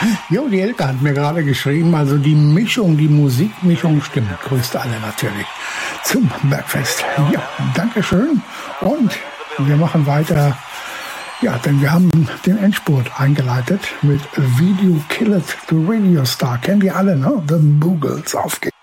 Jo, die Elke hat mir gerade geschrieben, also die Mischung, die Musikmischung stimmt. Grüßt alle natürlich zum Bergfest. Ja, Dankeschön. Und wir machen weiter. Ja, denn wir haben den Endspurt eingeleitet mit Video Kill It, the Radio Star. Kennen wir alle, ne? The Boogles. Auf geht's.